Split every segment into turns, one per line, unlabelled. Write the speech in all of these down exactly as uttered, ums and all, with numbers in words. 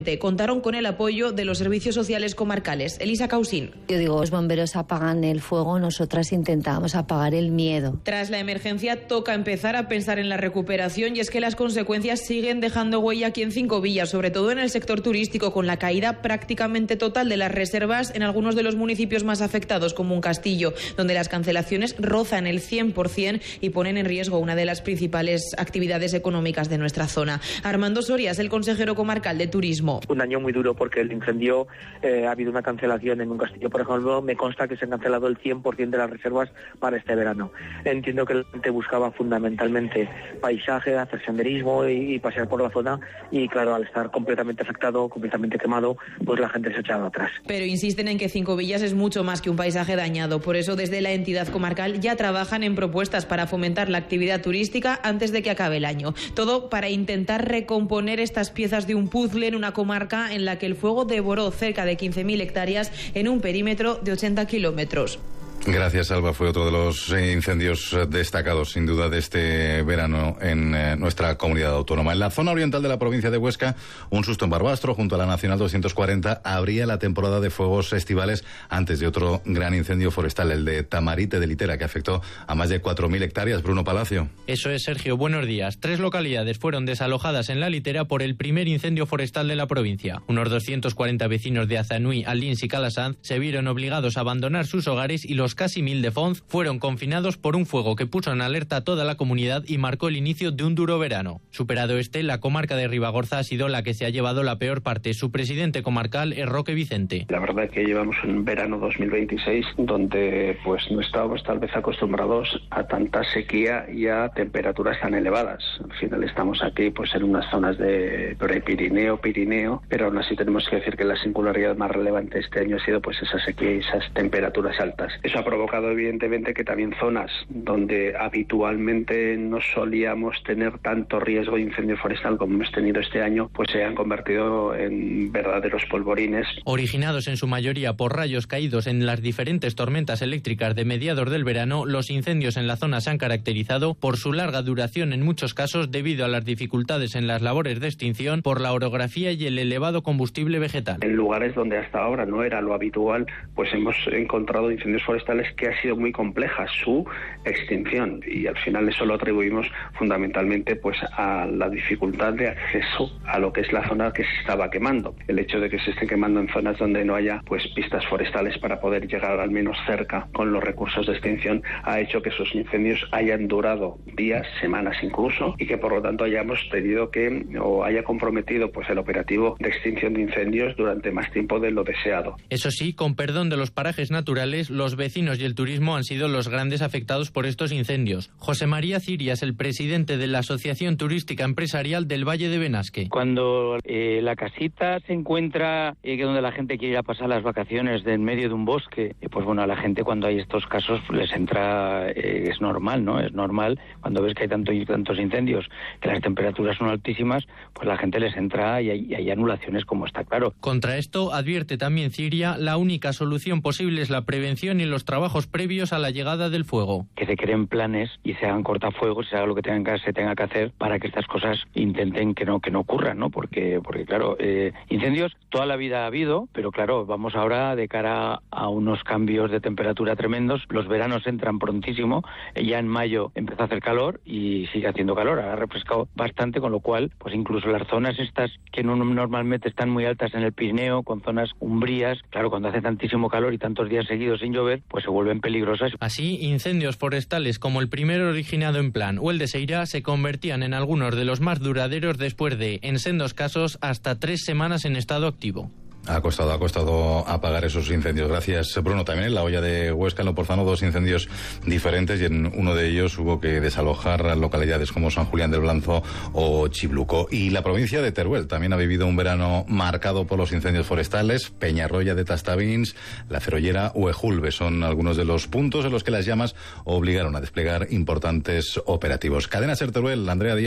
veinte. Contaron con el apoyo de los servicios sociales comarcales. Elisa Causín.
Yo digo, los bomberos apagan el fuego, nosotras intentamos apagar el miedo.
Tras la emergencia toca empezar a pensar en la recuperación, y es que las consecuencias siguen dejando huella aquí en Cinco Villas, sobre todo en el sector turístico, con la caída prácticamente total de las reservas en algunos de los municipios más afectados, como un Castillo, donde las cancelaciones rozan el cien por ciento y ponen en riesgo una de las principales actividades económicas de nuestra zona. Armando Soria es el consejero comarcal de Turismo.
Un año muy duro porque el incendio, eh, ha habido una cancelación en un Castillo, por ejemplo. Me consta que se han cancelado el cien por ciento de las reservas para este verano. Entiendo que la gente buscaba fundamentalmente paisaje, hacer senderismo y, y pasear por la zona, y claro, al estar completamente afectado, completamente quemado, pues la gente se ha echado atrás.
Pero insisten en que Cinco Villas es mucho más que un paisaje dañado. Por eso desde la entidad comarcal ya trabajan en propuestas para fomentar la actividad turística antes de que acabe el año. Todo para intentar recomponer estas piezas de un puzzle en una comarca en la que el fuego devoró cerca de quince mil hectáreas en un perímetro de ochenta kilómetros.
Gracias, Alba. Fue otro de los incendios destacados, sin duda, de este verano en eh, nuestra comunidad autónoma. En la zona oriental de la provincia de Huesca, un susto en Barbastro, junto a la Nacional doscientos cuarenta, abría la temporada de fuegos estivales antes de otro gran incendio forestal, el de Tamarite de Litera, que afectó a más de cuatro mil hectáreas. Bruno Palacio.
Eso es, Sergio. Buenos días. Tres localidades fueron desalojadas en la Litera por el primer incendio forestal de la provincia. Unos doscientos cuarenta vecinos de Azanui, Alins y Calasanz se vieron obligados a abandonar sus hogares, y los casi mil de Fonz fueron confinados por un fuego que puso en alerta a toda la comunidad y marcó el inicio de un duro verano. Superado este, la comarca de Ribagorza ha sido la que se ha llevado la peor parte. Su presidente comarcal es Roque Vicente.
La verdad es que llevamos un verano dos mil veintiséis donde pues no estábamos tal vez acostumbrados a tanta sequía y a temperaturas tan elevadas. Al final estamos aquí pues en unas zonas de Prepirineo, Pirineo, pero aún así tenemos que decir que la singularidad más relevante este año ha sido pues esa sequía y esas temperaturas altas. Eso ha provocado evidentemente que también zonas donde habitualmente no solíamos tener tanto riesgo de incendio forestal como hemos tenido este año, pues se han convertido en verdaderos polvorines.
Originados en su mayoría por rayos caídos en las diferentes tormentas eléctricas de mediados del verano, los incendios en la zona se han caracterizado por su larga duración en muchos casos debido a las dificultades en las labores de extinción por la orografía y el elevado combustible vegetal.
En lugares donde hasta ahora no era lo habitual, pues hemos encontrado incendios forestales que ha sido muy compleja su extinción, y al final eso lo atribuimos fundamentalmente pues a la dificultad de acceso a lo que es la zona que se estaba quemando. El hecho de que se esté quemando en zonas donde no haya pues pistas forestales para poder llegar al menos cerca con los recursos de extinción ha hecho que esos incendios hayan durado días, semanas incluso, y que por lo tanto hayamos tenido que o haya comprometido pues el operativo de extinción de incendios durante más tiempo de lo deseado.
Eso sí, con perdón de los parajes naturales, los vecinos y el turismo han sido los grandes afectados por estos incendios. José María Cirias, el presidente de la Asociación Turística Empresarial del Valle de Benasque.
Cuando eh, la casita se encuentra eh, donde la gente quiere ir a pasar las vacaciones de en medio de un bosque, eh, pues bueno, a la gente cuando hay estos casos les entra, eh, es normal, ¿no? Es normal cuando ves que hay tanto, tantos incendios, que las temperaturas son altísimas, pues la gente les entra y hay, y hay anulaciones, como está claro.
Contra esto, advierte también Ciria, la única solución posible es la prevención y los trabajos previos a la llegada del fuego.
Que se creen planes y se hagan cortafuegos, se haga lo que tengan que, se tenga que hacer para que estas cosas intenten que no que no ocurran, ¿no? Porque, porque claro, eh, incendios toda la vida ha habido, pero claro, vamos ahora de cara a unos cambios de temperatura tremendos. Los veranos entran prontísimo, ya en mayo empezó a hacer calor y sigue haciendo calor, ha refrescado bastante, con lo cual, pues incluso las zonas estas que no, normalmente están muy altas en el Pirineo, con zonas umbrías, claro, cuando hace tantísimo calor y tantos días seguidos sin llover, pues se vuelven peligrosas.
Así, incendios forestales como el primero originado en Plan o el de Seira se convertían en algunos de los más duraderos después de, en sendos casos, hasta tres semanas en estado activo.
Ha costado, ha costado apagar esos incendios. Gracias, Bruno. También en la olla de Huesca, en Loporzano, dos incendios diferentes, y en uno de ellos hubo que desalojar localidades como San Julián del Blanzo o Chibluco. Y la provincia de Teruel también ha vivido un verano marcado por los incendios forestales. Peñarroya de Tastavins, La Cerollera o Ejulbe son algunos de los puntos en los que las llamas obligaron a desplegar importantes operativos. Cadena Ser Teruel, Andrea Díaz.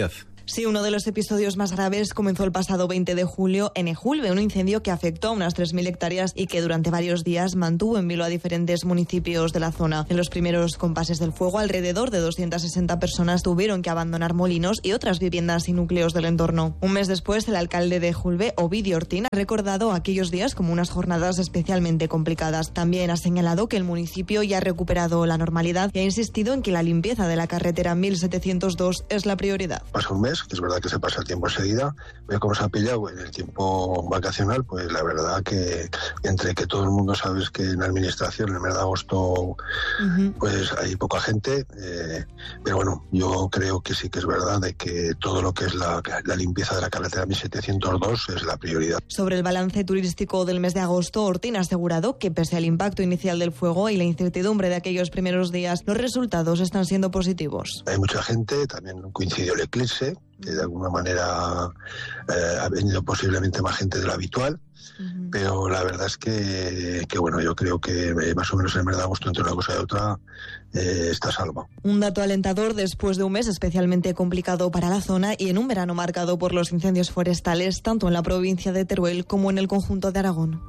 Sí, uno de los episodios más graves comenzó el pasado veinte de julio en Ejulbe, un incendio que afectó a unas tres mil hectáreas y que durante varios días mantuvo en vilo a diferentes municipios de la zona. En los primeros compases del fuego, alrededor de doscientas sesenta personas tuvieron que abandonar molinos y otras viviendas y núcleos del entorno. Un mes después, el alcalde de Ejulbe, Ovidio Ortín, ha recordado aquellos días como unas jornadas especialmente complicadas. También ha señalado que el municipio ya ha recuperado la normalidad y ha insistido en que la limpieza de la carretera mil setecientos dos es la prioridad.
Pasa un mes, que es verdad que se pasa el tiempo enseguida, pero como se ha pillado en el tiempo vacacional, pues la verdad que entre que todo el mundo sabe que en la administración en el mes de agosto uh-huh. pues hay poca gente, eh, pero bueno, yo creo que sí que es verdad de que todo lo que es la, la limpieza de la carretera mil setecientos dos es la prioridad.
Sobre el balance turístico del mes de agosto, Ortín ha asegurado que pese al impacto inicial del fuego y la incertidumbre de aquellos primeros días, los resultados están siendo positivos.
Hay mucha gente, también coincidió el eclipse, que de alguna manera eh, ha venido posiblemente más gente de lo habitual, uh-huh. pero la verdad es que, que bueno, yo creo que más o menos el mes de agosto entre una cosa y otra eh, está salvo.
Un dato alentador después de un mes especialmente complicado para la zona y en un verano marcado por los incendios forestales tanto en la provincia de Teruel como en el conjunto de Aragón.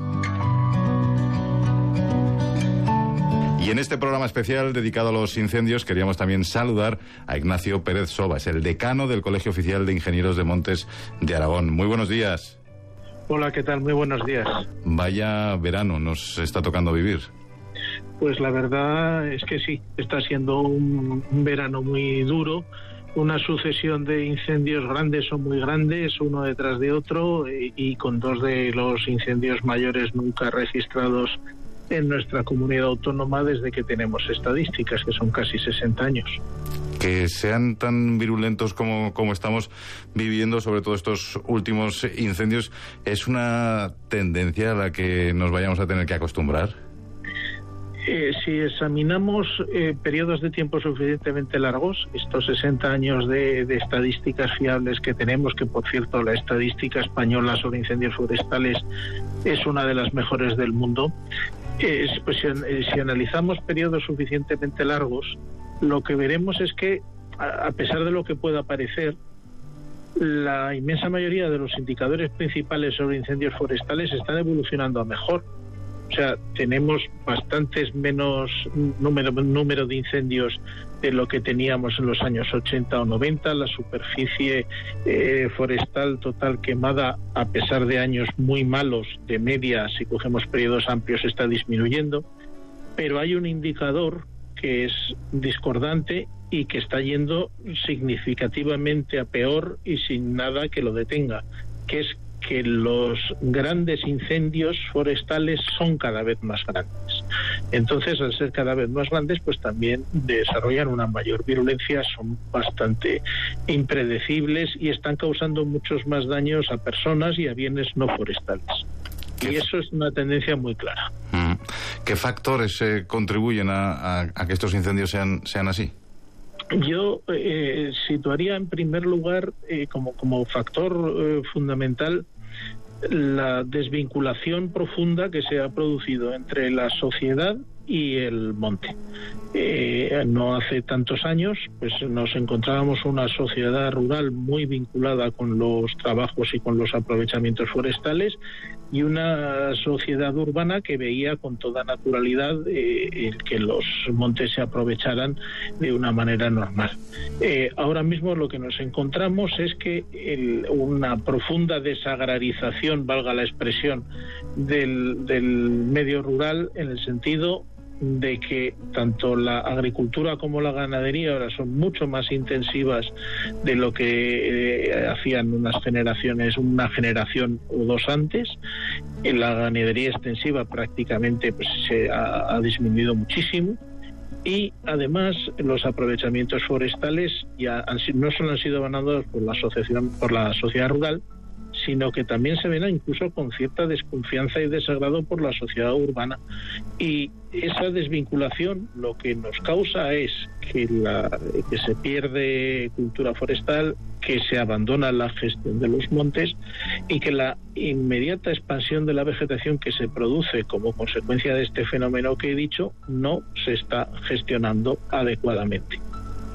Y en este programa especial dedicado a los incendios queríamos también saludar a Ignacio Pérez Sobas, el decano del Colegio Oficial de Ingenieros de Montes de Aragón. Muy buenos días.
Hola, ¿qué tal? Muy buenos días.
Vaya verano nos está tocando vivir.
Pues la verdad es que sí, está siendo un, un verano muy duro, una sucesión de incendios grandes o muy grandes, uno detrás de otro, y, y con dos de los incendios mayores nunca registrados en nuestra comunidad autónoma desde que tenemos estadísticas, que son casi sesenta años.
Que sean tan virulentos como, como estamos viviendo, sobre todo estos últimos incendios, ¿es una tendencia a la que nos vayamos a tener que acostumbrar?
Eh, si examinamos eh, periodos de tiempo suficientemente largos, estos sesenta años de, de estadísticas fiables que tenemos, que por cierto la estadística española sobre incendios forestales es una de las mejores del mundo, eh, pues, si, si analizamos periodos suficientemente largos, lo que veremos es que, a, a pesar de lo que pueda parecer, la inmensa mayoría de los indicadores principales sobre incendios forestales están evolucionando a mejor. O sea, tenemos bastantes menos número, número de incendios de lo que teníamos en los años ochenta o noventa. La superficie eh, forestal total quemada, a pesar de años muy malos de media, si cogemos periodos amplios, está disminuyendo. Pero hay un indicador que es discordante y que está yendo significativamente a peor y sin nada que lo detenga, que es que los grandes incendios forestales son cada vez más grandes. Entonces, al ser cada vez más grandes, pues también desarrollan una mayor virulencia, son bastante impredecibles y están causando muchos más daños a personas y a bienes no forestales. Y eso es una tendencia muy clara.
¿Qué factores eh, contribuyen a, a, a que estos incendios sean, sean así?
Yo eh, situaría en primer lugar eh, como, como factor eh, fundamental la desvinculación profunda que se ha producido entre la sociedad y el monte. Eh, no hace tantos años pues nos encontrábamos una sociedad rural muy vinculada con los trabajos y con los aprovechamientos forestales y una sociedad urbana que veía con toda naturalidad eh, que los montes se aprovecharan de una manera normal. Eh, ahora mismo lo que nos encontramos es que el, una profunda desagrarización, valga la expresión, del, del medio rural, en el sentido de que tanto la agricultura como la ganadería ahora son mucho más intensivas de lo que eh, hacían unas generaciones, una generación o dos antes. En la ganadería extensiva prácticamente pues, se ha, ha disminuido muchísimo. Y además los aprovechamientos forestales ya han, no solo han sido abandonados por la asociación, por la sociedad rural, sino que también se ven incluso con cierta desconfianza y desagrado por la sociedad urbana. Y esa desvinculación lo que nos causa es que, la, que se pierde cultura forestal, que se abandona la gestión de los montes y que la inmediata expansión de la vegetación que se produce como consecuencia de este fenómeno que he dicho no se está gestionando adecuadamente.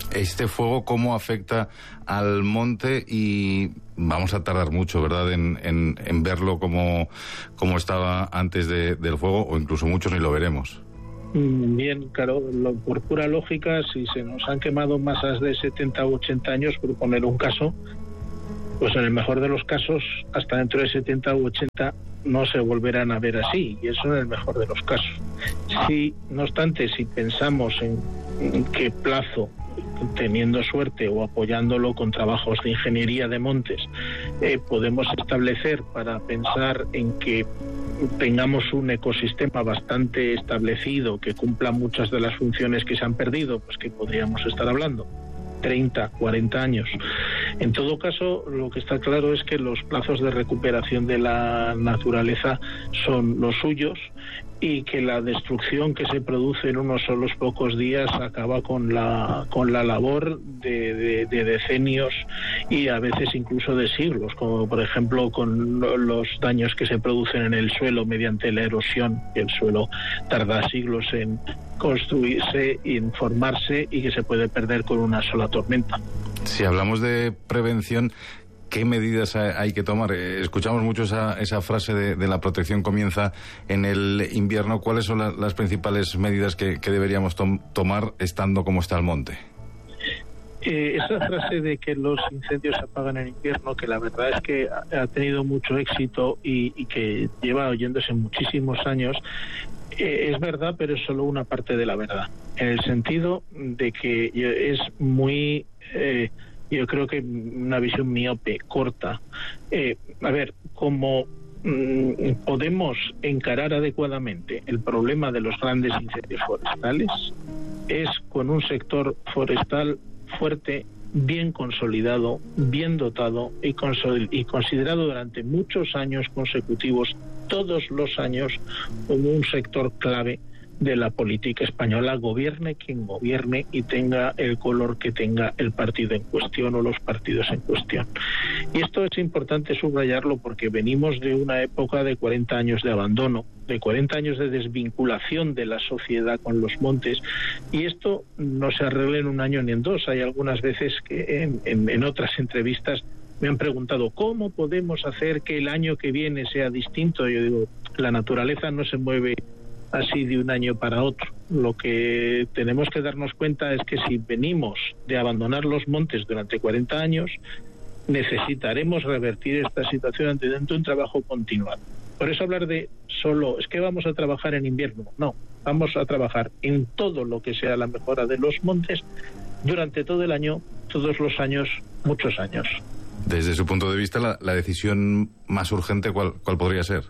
Este fuego, ¿cómo afecta al monte? Y vamos a tardar mucho, ¿verdad?, en, en, en verlo como, como estaba antes de, del fuego, o incluso muchos ni lo veremos.
Bien, claro, lo, por pura lógica, si se nos han quemado masas de setenta u ochenta años, por poner un caso, pues en el mejor de los casos, hasta dentro de setenta u ochenta no se volverán a ver así, y eso en el mejor de los casos. Si, no obstante, si pensamos en, en qué plazo, teniendo suerte o apoyándolo con trabajos de ingeniería de montes, eh, podemos establecer para pensar en que tengamos un ecosistema bastante establecido que cumpla muchas de las funciones que se han perdido, pues que podríamos estar hablando treinta, cuarenta años. En todo caso, lo que está claro es que los plazos de recuperación de la naturaleza son los suyos, y que la destrucción que se produce en unos solos pocos días acaba con la con la labor de, de, de decenios y a veces incluso de siglos, como por ejemplo con los daños que se producen en el suelo mediante la erosión, que el suelo tarda siglos en construirse, en formarse, y que se puede perder con una sola tormenta.
Si hablamos de prevención, ¿qué medidas hay que tomar? Escuchamos mucho esa, esa frase de, de la protección comienza en el invierno. ¿Cuáles son la, las principales medidas que, que deberíamos tom, tomar estando como está el monte?
Eh, esa frase de que los incendios se apagan en invierno, que la verdad es que ha, ha tenido mucho éxito y, y que lleva oyéndose muchísimos años, eh, es verdad, pero es solo una parte de la verdad. En el sentido de que es muy... Eh, yo creo que una visión miope, corta. Eh, a ver, como mmm, podemos encarar adecuadamente el problema de los grandes incendios forestales, es con un sector forestal fuerte, bien consolidado, bien dotado y, consol- y considerado durante muchos años consecutivos, todos los años, como un sector clave de la política española, gobierne quien gobierne y tenga el color que tenga el partido en cuestión o los partidos en cuestión. Y esto es importante subrayarlo porque venimos de una época de cuarenta años de abandono, de cuarenta años de desvinculación de la sociedad con los montes, y esto no se arregla en un año ni en dos. Hay algunas veces que en, en, en otras entrevistas me han preguntado ¿cómo podemos hacer que el año que viene sea distinto? Yo digo, la naturaleza no se mueve así de un año para otro. Lo que tenemos que darnos cuenta es que si venimos de abandonar los montes durante cuarenta años, necesitaremos revertir esta situación dentro de un trabajo continuado. Por eso hablar de solo, es que vamos a trabajar en invierno, no, vamos a trabajar en todo lo que sea la mejora de los montes durante todo el año, todos los años, muchos años.
Desde su punto de vista, la, la decisión más urgente, ¿cuál, cuál podría ser?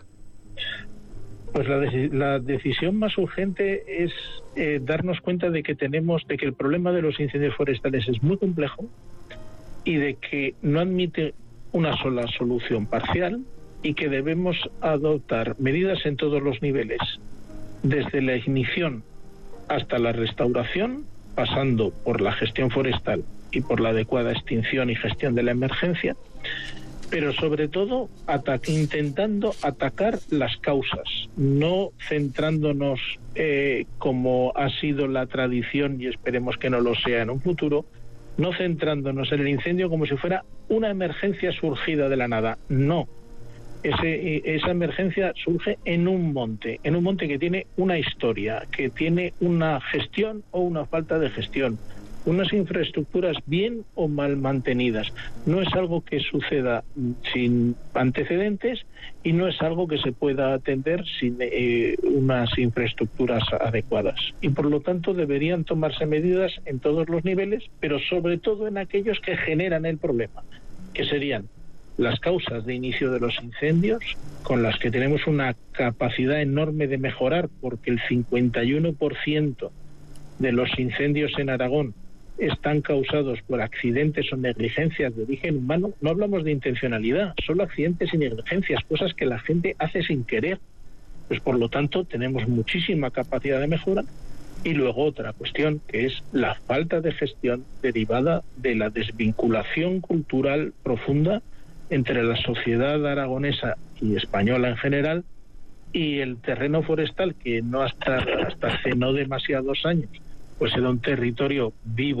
Pues la, de, la decisión más urgente es eh, darnos cuenta de que tenemos, de que el problema de los incendios forestales es muy complejo y de que no admite una sola solución parcial y que debemos adoptar medidas en todos los niveles, desde la ignición hasta la restauración, pasando por la gestión forestal y por la adecuada extinción y gestión de la emergencia, pero sobre todo ata- intentando atacar las causas, no centrándonos eh, como ha sido la tradición y esperemos que no lo sea en un futuro, no centrándonos en el incendio como si fuera una emergencia surgida de la nada. No, Ese, esa emergencia surge en un monte, en un monte que tiene una historia, que tiene una gestión o una falta de gestión, unas infraestructuras bien o mal mantenidas. No es algo que suceda sin antecedentes y no es algo que se pueda atender sin eh, unas infraestructuras adecuadas. Y por lo tanto deberían tomarse medidas en todos los niveles, pero sobre todo en aquellos que generan el problema, que serían las causas de inicio de los incendios, con las que tenemos una capacidad enorme de mejorar, porque el cincuenta y uno por ciento de los incendios en Aragón están causados por accidentes o negligencias de origen humano. No hablamos de intencionalidad, solo accidentes y negligencias, cosas que la gente hace sin querer. Pues por lo tanto tenemos muchísima capacidad de mejora. Y luego otra cuestión, que es la falta de gestión derivada de la desvinculación cultural profunda entre la sociedad aragonesa y española en general y el terreno forestal, que no hasta, hasta hace no demasiados años pues era un territorio vivo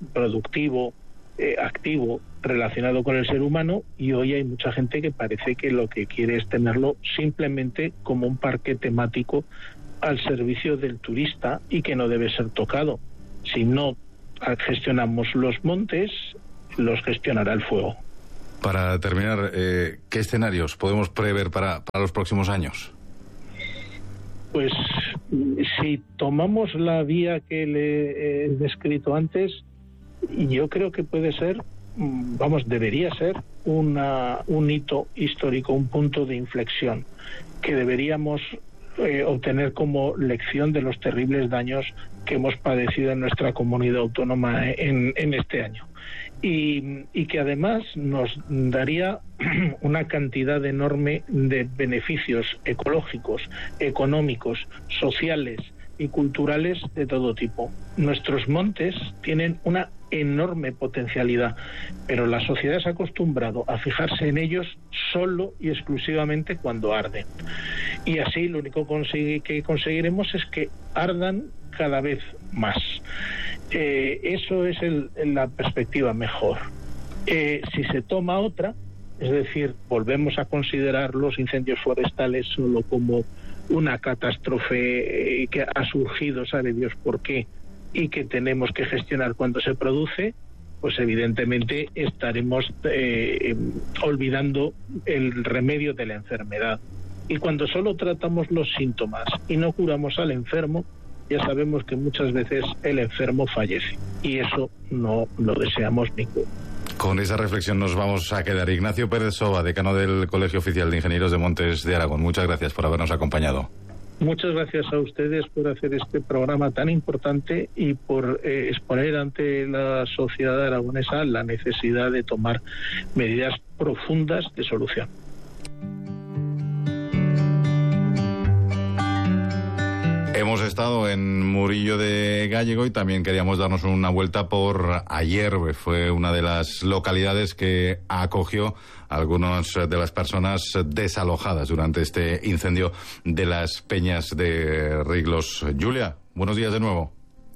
productivo, eh, activo, relacionado con el ser humano, y hoy hay mucha gente que parece que lo que quiere es tenerlo simplemente como un parque temático al servicio del turista y que no debe ser tocado. Si no gestionamos los montes, los gestionará el fuego.
Para terminar, eh, ¿qué escenarios podemos prever para, para los próximos años?
Pues si tomamos la vía que le he descrito antes, yo creo que puede ser, vamos, debería ser una, un hito histórico, un punto de inflexión que deberíamos eh, obtener como lección de los terribles daños que hemos padecido en nuestra comunidad autónoma en, en este año. Y, y que además nos daría una cantidad enorme de beneficios ecológicos, económicos, sociales y culturales de todo tipo. Nuestros montes tienen una enorme potencialidad, pero la sociedad se ha acostumbrado a fijarse en ellos solo y exclusivamente cuando arden. Y así lo único consigue, que conseguiremos es que ardan cada vez más. Eh, eso es el, la perspectiva mejor. Eh, si se toma otra, es decir, volvemos a considerar los incendios forestales solo como una catástrofe eh, que ha surgido, sabe Dios por qué, y que tenemos que gestionar cuando se produce, pues evidentemente estaremos eh, olvidando el remedio de la enfermedad. Y cuando solo tratamos los síntomas y no curamos al enfermo, ya sabemos que muchas veces el enfermo fallece, y eso no lo deseamos ninguno.
Con esa reflexión nos vamos a quedar. Ignacio Pérez Soba, decano del Colegio Oficial de Ingenieros de Montes de Aragón, muchas gracias por habernos acompañado.
Muchas gracias a ustedes por hacer este programa tan importante y por eh, exponer ante la sociedad aragonesa la necesidad de tomar medidas profundas de solución.
Hemos estado en Murillo de Gállego y también queríamos darnos una vuelta por Ayerbe. Fue una de las localidades que acogió a algunas de las personas desalojadas durante este incendio de las Peñas de Riglos. Julia, buenos días de nuevo.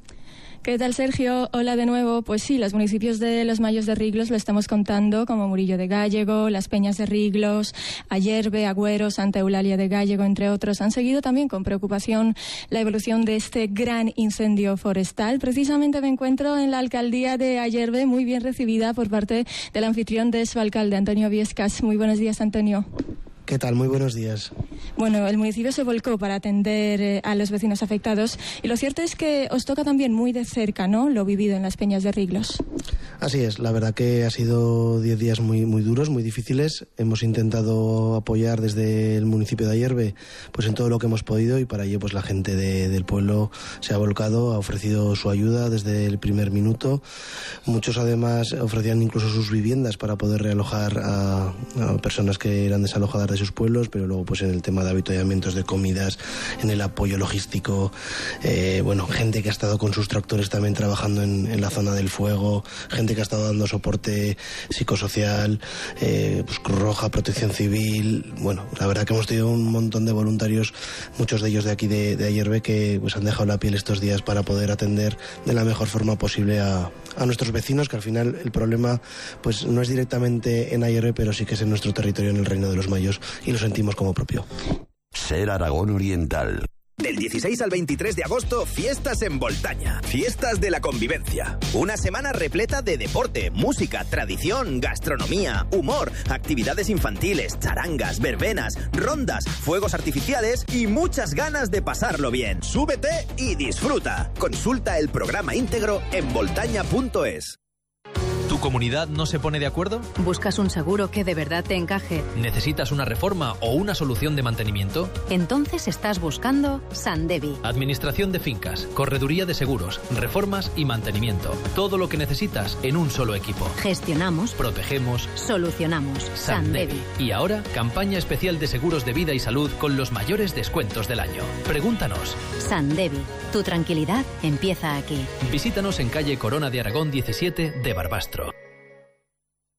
¿Qué tal, Sergio? Hola de nuevo. Pues sí, los municipios de los Mayos de Riglos lo estamos contando, como Murillo de Gállego, Las Peñas de Riglos, Ayerbe, Agüero, Santa Eulalia de Gállego, entre otros. Han seguido también con preocupación la evolución de este gran incendio forestal. Precisamente me encuentro en la alcaldía de Ayerbe, muy bien recibida por parte del anfitrión de su alcalde, Antonio Viescas. Muy buenos días, Antonio.
¿Qué tal? Muy buenos días.
Bueno, el municipio se volcó para atender eh, a los vecinos afectados y lo cierto es que os toca también muy de cerca, ¿no?, lo vivido en las Peñas de Riglos.
Así es, la verdad que ha sido diez días muy muy duros, muy difíciles. Hemos intentado apoyar desde el municipio de Ayerbe pues en todo lo que hemos podido, y para ello pues la gente de, del pueblo se ha volcado, ha ofrecido su ayuda desde el primer minuto. Muchos además ofrecían incluso sus viviendas para poder realojar a, a personas que eran desalojadas de sus pueblos, pero luego pues en el tema de avituallamientos de comidas, en el apoyo logístico, eh, bueno, gente que ha estado con sus tractores también trabajando en, en la zona del fuego, gente que ha estado dando soporte psicosocial, eh, pues Cruz Roja, Protección Civil. Bueno, la verdad que hemos tenido un montón de voluntarios, muchos de ellos de aquí de, de Ayerbe, que pues han dejado la piel estos días para poder atender de la mejor forma posible a, a nuestros vecinos, que al final el problema pues no es directamente en Ayerbe, pero sí que es en nuestro territorio, en el Reino de los Mayos, y lo sentimos como propio.
Ser Aragón Oriental.
Del dieciséis al veintitrés de agosto, fiestas en Voltaña. Fiestas de la convivencia. Una semana repleta de deporte, música, tradición, gastronomía, humor, actividades infantiles, charangas, verbenas, rondas, fuegos artificiales y muchas ganas de pasarlo bien. Súbete y disfruta. Consulta el programa íntegro en voltaña punto es.
¿Tu comunidad no se pone de acuerdo?
¿Buscas un seguro que de verdad te encaje?
¿Necesitas una reforma o una solución de mantenimiento?
Entonces estás buscando Sandevi.
Administración de fincas, correduría de seguros, reformas y mantenimiento. Todo lo que necesitas en un solo equipo.
Gestionamos,
protegemos,
solucionamos.
Sandevi. Y ahora, campaña especial de seguros de vida y salud con los mayores descuentos del año. Pregúntanos.
Sandevi. Tu tranquilidad empieza aquí.
Visítanos en calle Corona de Aragón diecisiete de Barbastro.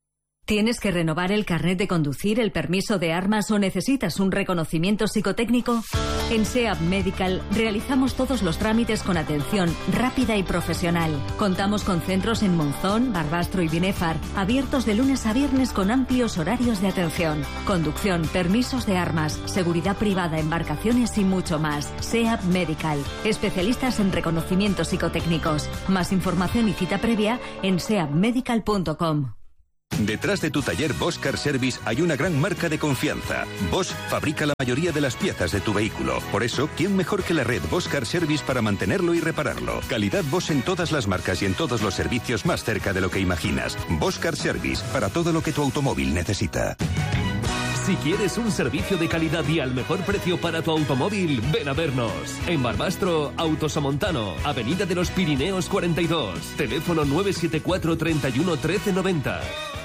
¿Tienes que renovar el carnet de conducir, el permiso de armas o necesitas un reconocimiento psicotécnico? En SEAP Medical realizamos todos los trámites con atención rápida y profesional. Contamos con centros en Monzón, Barbastro y Binéfar, abiertos de lunes a viernes con amplios horarios de atención. Conducción, permisos de armas, seguridad privada, embarcaciones y mucho más. SEAP Medical, especialistas en reconocimientos psicotécnicos. Más información y cita previa en seap medical punto com.
Detrás de tu taller Bosch Car Service hay una gran marca de confianza. Bosch fabrica la mayoría de las piezas de tu vehículo. Por eso, ¿quién mejor que la red Bosch Car Service para mantenerlo y repararlo? Calidad Bosch en todas las marcas y en todos los servicios más cerca de lo que imaginas. Bosch Car Service, para todo lo que tu automóvil necesita.
Si quieres un servicio de calidad y al mejor precio para tu automóvil, ven a vernos. En Barbastro, Autosomontano, Avenida de los Pirineos cuarenta y dos. Teléfono nueve siete cuatro, treinta y uno, trece noventa.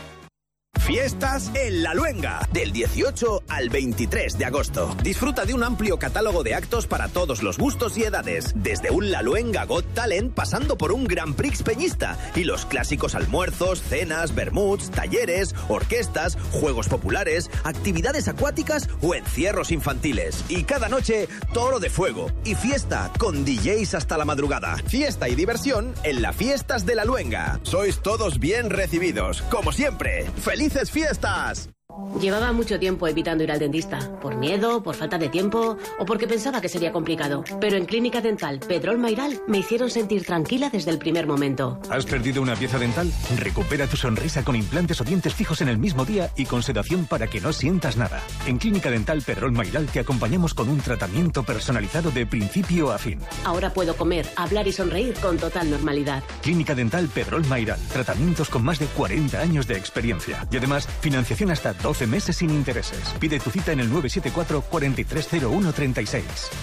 Fiestas en La Luenga, del dieciocho al veintitrés de agosto. Disfruta de un amplio catálogo de actos para todos los gustos y edades, desde un La Luenga Got Talent pasando por un Grand Prix peñista y los clásicos almuerzos, cenas, vermuts, talleres, orquestas, juegos populares, actividades acuáticas o encierros infantiles. Y cada noche, toro de fuego y fiesta con D Js hasta la madrugada. Fiesta y diversión en las Fiestas de La Luenga. Sois todos bien recibidos, como siempre. ¡Felices fiestas!
Llevaba mucho tiempo evitando ir al dentista, por miedo, por falta de tiempo o porque pensaba que sería complicado. Pero en Clínica Dental Pedrol Mairal me hicieron sentir tranquila desde el primer momento.
¿Has perdido una pieza dental? Recupera tu sonrisa con implantes o dientes fijos en el mismo día y con sedación para que no sientas nada. En Clínica Dental Pedrol Mairal te acompañamos con un tratamiento personalizado de principio a fin.
Ahora puedo comer, hablar y sonreír con total normalidad.
Clínica Dental Pedrol Mairal. Tratamientos con más de cuarenta años de experiencia. Y además, financiación hasta doce meses sin intereses. Pide tu cita en el nueve siete cuatro, cuatro tres cero uno, tres seis.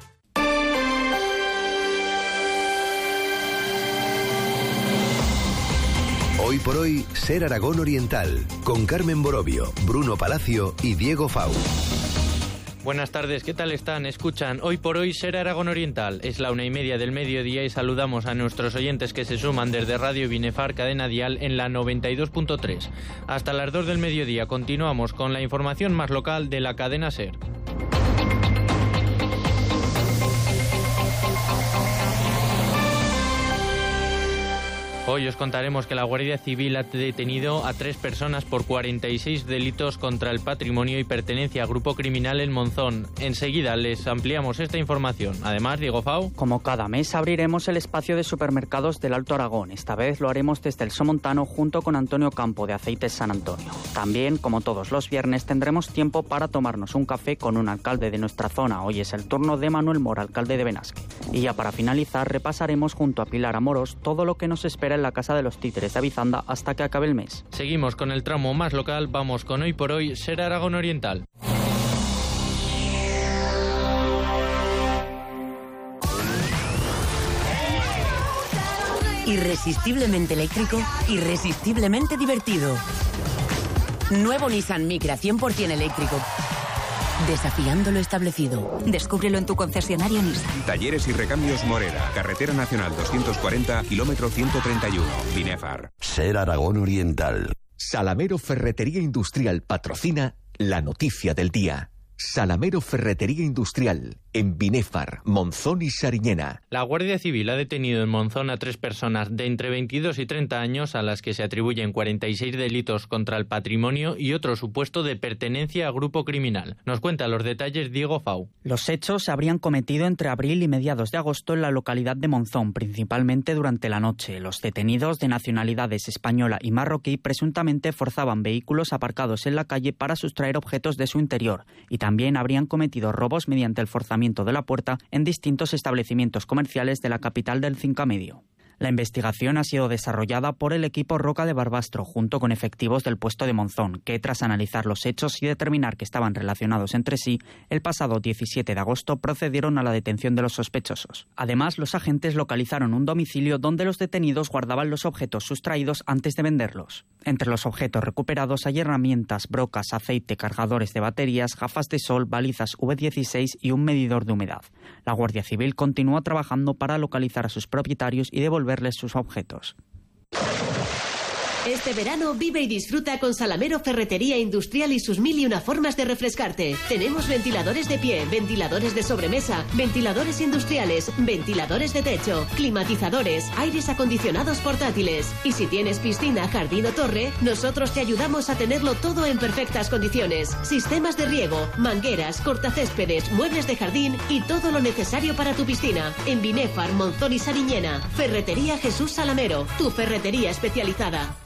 Hoy por hoy, Ser Aragón Oriental, con Carmen Borovio, Bruno Palacio y Diego Fau.
Buenas tardes, ¿qué tal están? Escuchan Hoy por Hoy Ser Aragón Oriental. Es la una y media del mediodía y saludamos a nuestros oyentes que se suman desde Radio Binefar, cadena dial en la noventa y dos punto tres. Hasta las dos del mediodía continuamos con la información más local de la cadena Ser. Hoy os contaremos que la Guardia Civil ha detenido a tres personas por cuarenta y seis delitos contra el patrimonio y pertenencia a grupo criminal en Monzón. Enseguida les ampliamos esta información. Además, Diego Fau.
Como cada mes abriremos el espacio de supermercados del Alto Aragón. Esta vez lo haremos desde el Somontano junto con Antonio Campo de Aceites San Antonio. También, como todos los viernes, tendremos tiempo para tomarnos un café con un alcalde de nuestra zona. Hoy es el turno de Manuel Mora, alcalde de Benasque. Y ya para finalizar, repasaremos junto a Pilar Amoros todo lo que nos espera en la Casa de los Títeres de Avizanda hasta que acabe el mes.
Seguimos con el tramo más local, vamos con Hoy por Hoy Ser Aragón Oriental.
Irresistiblemente eléctrico, irresistiblemente divertido. Nuevo Nissan Micra cien por ciento eléctrico. Desafiando lo establecido. Descúbrelo en tu concesionario Nissan.
Talleres y recambios Morera. Carretera Nacional doscientos cuarenta, kilómetro ciento treinta y uno. Binefar.
Ser Aragón Oriental.
Salamero Ferretería Industrial patrocina la noticia del día. Salamero Ferretería Industrial, en Binefar, Monzón y Sariñena.
La Guardia Civil ha detenido en Monzón a tres personas de entre veintidós y treinta años a las que se atribuyen cuarenta y seis delitos contra el patrimonio y otro supuesto de pertenencia a grupo criminal. Nos cuenta los detalles Diego Fau.
Los hechos se habrían cometido entre abril y mediados de agosto en la localidad de Monzón, principalmente durante la noche. Los detenidos, de nacionalidades española y marroquí, presuntamente forzaban vehículos aparcados en la calle para sustraer objetos de su interior y también habrían cometido robos mediante el forzamiento de la puerta en distintos establecimientos comerciales de la capital del Cinca Medio. La investigación ha sido desarrollada por el equipo Roca de Barbastro, junto con efectivos del puesto de Monzón, que tras analizar los hechos y determinar que estaban relacionados entre sí, el pasado diecisiete de agosto procedieron a la detención de los sospechosos. Además, los agentes localizaron un domicilio donde los detenidos guardaban los objetos sustraídos antes de venderlos. Entre los objetos recuperados hay herramientas, brocas, aceite, cargadores de baterías, gafas de sol, balizas V dieciséis y un medidor de humedad. La Guardia Civil continúa trabajando para localizar a sus propietarios y devolverles sus objetos.
Este verano vive y disfruta con Salamero Ferretería Industrial y sus mil y una formas de refrescarte. Tenemos ventiladores de pie, ventiladores de sobremesa, ventiladores industriales, ventiladores de techo, climatizadores, aires acondicionados portátiles. Y si tienes piscina, jardín o torre, nosotros te ayudamos a tenerlo todo en perfectas condiciones. Sistemas de riego, mangueras, cortacéspedes, muebles de jardín y todo lo necesario para tu piscina. En Binefar, Monzón y Sariñena. Ferretería Jesús Salamero, tu ferretería especializada.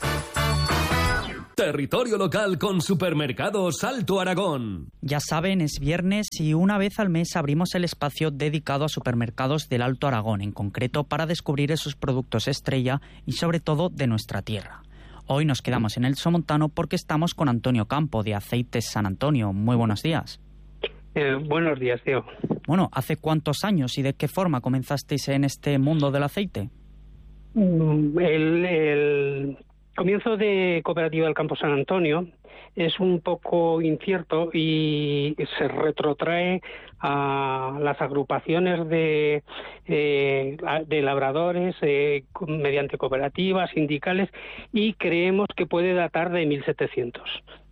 Territorio local con Supermercados Alto Aragón.
Ya saben, es viernes y una vez al mes abrimos el espacio dedicado a supermercados del Alto Aragón, en concreto para descubrir esos productos estrella y sobre todo de nuestra tierra. Hoy nos quedamos en el Somontano porque estamos con Antonio Campo de Aceites San Antonio. Muy buenos días.
Eh, buenos días, tío.
Bueno, ¿hace cuántos años y de qué forma comenzasteis en este mundo del aceite?
El... el... comienzo de Cooperativa del Campo San Antonio es un poco incierto y se retrotrae a las agrupaciones de, eh, de labradores eh, mediante cooperativas, sindicales, y creemos que puede datar de mil setecientos.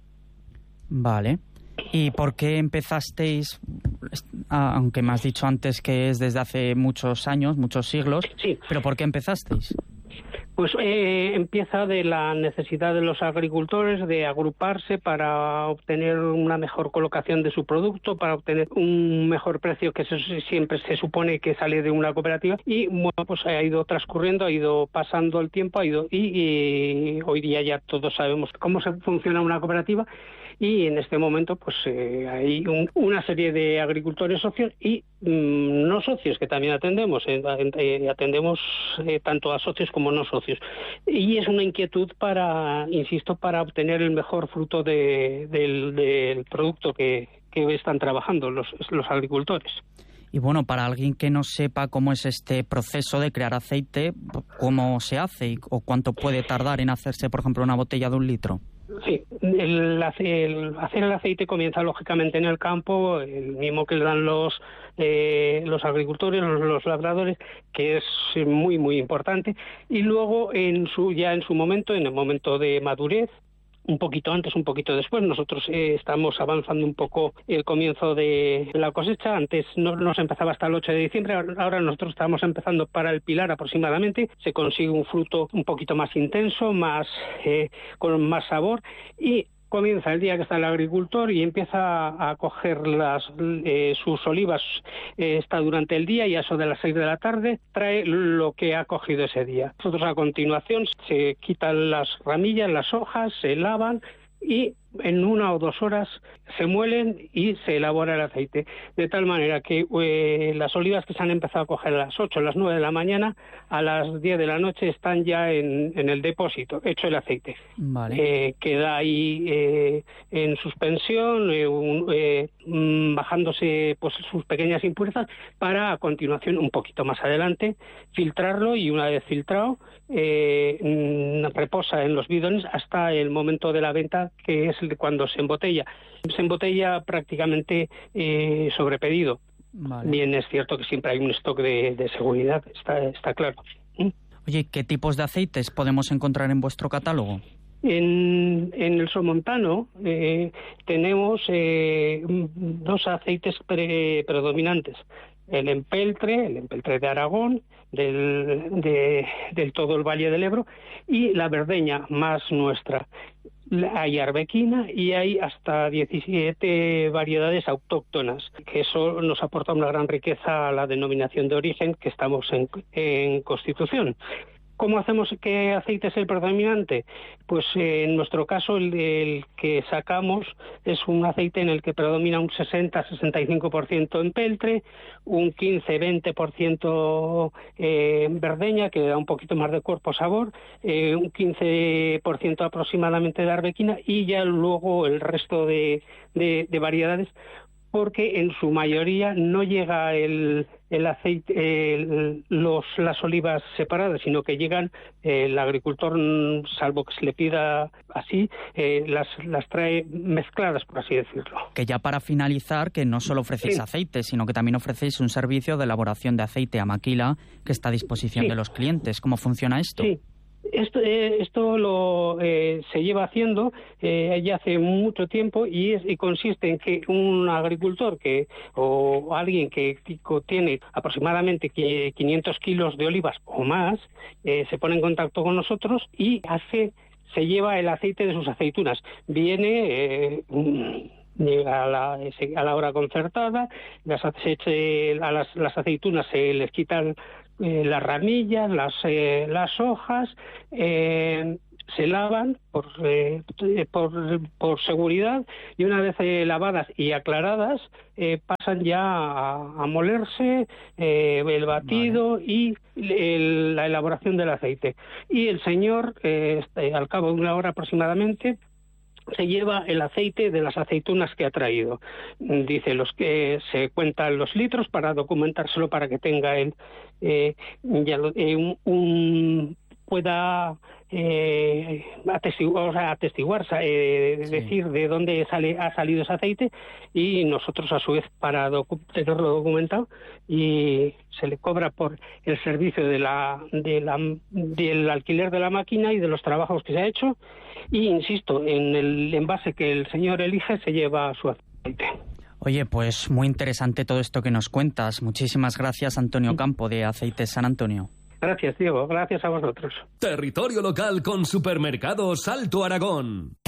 Vale. ¿Y por qué empezasteis, aunque me has dicho antes que es desde hace muchos años, muchos siglos,
sí,
pero por qué empezasteis?
Pues eh, empieza de la necesidad de los agricultores de agruparse para obtener una mejor colocación de su producto, para obtener un mejor precio que se, siempre se supone que sale de una cooperativa, y bueno, pues ha ido transcurriendo, ha ido pasando el tiempo, ha ido y, y hoy día ya todos sabemos cómo se funciona una cooperativa. Y en este momento pues eh, hay un, una serie de agricultores socios y mmm, no socios que también atendemos, eh, eh, atendemos eh, tanto a socios como no socios. Y es una inquietud para, insisto, para obtener el mejor fruto de, del, del producto que, que están trabajando los, los agricultores.
Y bueno, para alguien que no sepa cómo es este proceso de crear aceite, ¿cómo se hace y, o cuánto puede tardar en hacerse, por ejemplo, una botella de un litro?
Sí, el, el hacer el aceite comienza lógicamente en el campo, el mismo que le dan los eh, los agricultores, los, los labradores, que es muy muy importante, y luego en su ya en su momento, en el momento de madurez, un poquito antes, un poquito después. Nosotros eh, estamos avanzando un poco el comienzo de la cosecha. Antes no nos empezaba hasta el ocho de diciembre, ahora nosotros estamos empezando para el Pilar aproximadamente. Se consigue un fruto un poquito más intenso, más eh, con más sabor, y comienza el día que está el agricultor y empieza a coger las, eh, sus olivas, eh, está durante el día, y a eso de las seis de la tarde trae lo que ha cogido ese día. Nosotros a continuación se quitan las ramillas, las hojas, se lavan y en una o dos horas se muelen y se elabora el aceite, de tal manera que eh, las olivas que se han empezado a coger a las ocho, a las nueve de la mañana, a las diez de la noche están ya en, en el depósito, hecho el aceite.
Vale.
Eh, queda ahí eh, en suspensión, eh, un, eh, bajándose pues sus pequeñas impurezas, para a continuación, un poquito más adelante, filtrarlo, y una vez filtrado, eh, reposa en los bidones hasta el momento de la venta, que es cuando se embotella. Se embotella prácticamente eh, sobre pedido. Vale. Bien, es cierto que siempre hay un stock de, de seguridad, está, está claro. ¿Mm?
Oye, ¿qué tipos de aceites podemos encontrar en vuestro catálogo?
En, en el Somontano eh, tenemos eh, dos aceites pre, predominantes. El empeltre, el empeltre de Aragón, del, de, del todo el Valle del Ebro, y la verdeña más nuestra. Hay arbequina y hay hasta diecisiete variedades autóctonas, que eso nos aporta una gran riqueza a la denominación de origen que estamos en, en Constitución. ¿Cómo hacemos qué aceite es el predominante? Pues eh, en nuestro caso el, el que sacamos es un aceite en el que predomina un sesenta a sesenta y cinco por ciento en peltre, un quince a veinte por ciento eh, verdeña, que da un poquito más de cuerpo sabor, eh, un quince por ciento aproximadamente de arbequina, y ya luego el resto de, de, de variedades, porque en su mayoría no llega el, el aceite, el, los, las olivas separadas, sino que llegan, eh, el agricultor, salvo que se le pida así, eh, las, las trae mezcladas, por así decirlo.
Que ya para finalizar, que no solo ofrecéis sí. aceite, sino que también ofrecéis un servicio de elaboración de aceite a maquila que está a disposición sí. de los clientes. ¿Cómo funciona esto?
Sí. Esto, eh, esto lo eh, se lleva haciendo eh, ya hace mucho tiempo y, es, y consiste en que un agricultor que o alguien que tiene aproximadamente quinientos kilos de olivas o más eh, se pone en contacto con nosotros y hace se lleva el aceite de sus aceitunas. Viene eh, llega a la, a la hora concertada, las, se, a las, las aceitunas se les quitan eh, las ramillas, las, eh, las hojas, eh, se lavan por, eh, por, por seguridad y una vez eh, lavadas y aclaradas eh, pasan ya a, a molerse eh, el batido vale. y el, la elaboración del aceite. Y el señor, eh, al cabo de una hora aproximadamente, se lleva el aceite de las aceitunas que ha traído. Dice los que se cuentan los litros para documentárselo para que tenga el eh, ya lo, eh, un, un pueda eh, atestiguar, o sea, atestiguar eh, sí. decir de dónde sale ha salido ese aceite y nosotros a su vez para docu- tenerlo documentado y se le cobra por el servicio de la, de la del alquiler de la máquina y de los trabajos que se ha hecho y insisto en el envase que el señor elige se lleva su aceite.
Oye, pues muy interesante todo esto que nos cuentas. Muchísimas gracias, Antonio Campo, de Aceites San Antonio.
Gracias, Diego. Gracias a vosotros.
Territorio local con Supermercados Alto Aragón.